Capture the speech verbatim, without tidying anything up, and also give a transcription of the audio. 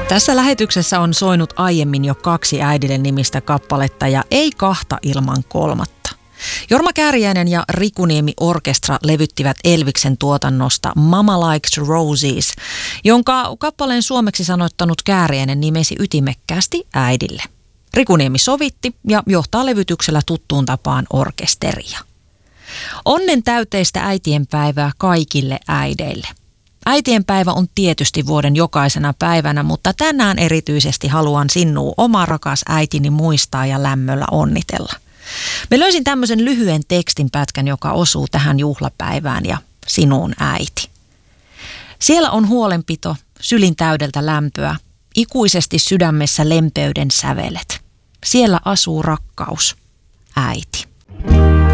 Tässä lähetyksessä on soinut aiemmin jo kaksi äidille nimistä kappaletta ja ei kahta ilman kolmatta. Jorma Kääriäinen ja Riku Niemi Orkestra levyttivät Elviksen tuotannosta Mama Likes Roses, jonka kappaleen suomeksi sanottanut Kääriäinen nimesi ytimekkäästi äidille. Riku Niemi sovitti ja johtaa levytyksellä tuttuun tapaan orkesteria. Onnen täyteistä äitienpäivää kaikille äideille. Äitienpäivä on tietysti vuoden jokaisena päivänä, mutta tänään erityisesti haluan sinua, oma rakas äitini, muistaa ja lämmöllä onnitella. Me löysin tämmöisen lyhyen tekstinpätkän, joka osuu tähän juhlapäivään ja sinuun, äiti. Siellä on huolenpito, sylin täydeltä lämpöä, ikuisesti sydämessä lempeyden sävelet. Siellä asuu rakkaus, äiti.